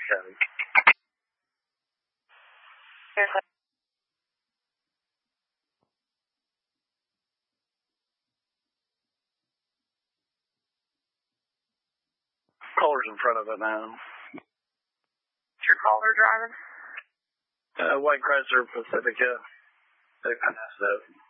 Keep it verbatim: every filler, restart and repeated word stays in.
County. Caller's in front of it now. What's your caller driving? Uh, White Chrysler Pacifica. They passed out.